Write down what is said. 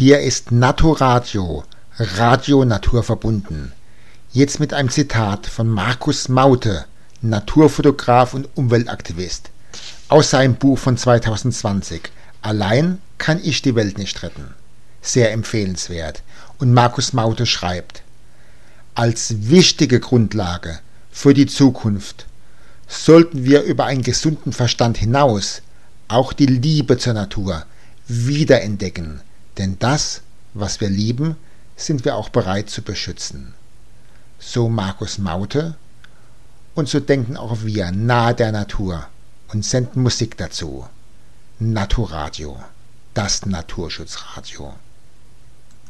Hier ist Naturadio, Radio naturverbunden. Jetzt mit einem Zitat von Markus Maute, Naturfotograf und Umweltaktivist, aus seinem Buch von 2020, Allein kann ich die Welt nicht retten. Sehr empfehlenswert. Und Markus Maute schreibt: Als wichtige Grundlage für die Zukunft sollten wir über einen gesunden Verstand hinaus auch die Liebe zur Natur wiederentdecken, denn das, was wir lieben, sind wir auch bereit zu beschützen. So Markus Maute, und so denken auch wir nahe der Natur und senden Musik dazu. Naturadio, das Naturschutzradio.